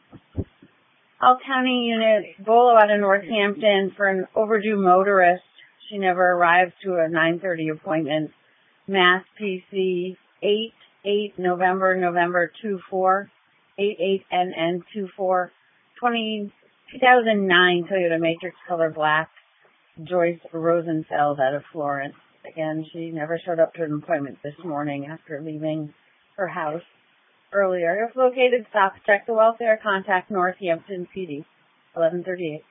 All County Unit Bolo out of Northampton for an overdue motorist. She never arrived to a 9:30 appointment. Mass PC 88 November 24, 88NN24, 2009 Toyota Matrix color black. Joyce Rosenfeld out of Florence. Again, she never showed up to an appointment this morning after leaving her house earlier. If located, stop, check the welfare, contact Northampton PD, 1138.